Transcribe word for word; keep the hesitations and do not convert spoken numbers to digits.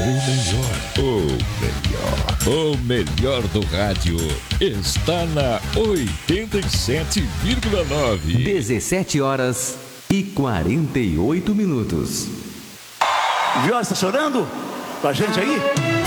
O melhor, o melhor, o melhor do rádio está na oitenta e sete vírgula nove. dezessete horas e quarenta e oito minutos. Viola, está chorando? Com a gente aí?